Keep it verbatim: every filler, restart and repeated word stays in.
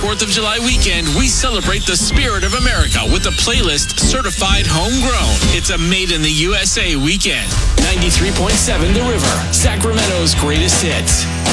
fourth of July weekend, we celebrate the spirit of America with a playlist certified homegrown. It's a made in the U S A weekend. ninety-three point seven The River, Sacramento's greatest hits.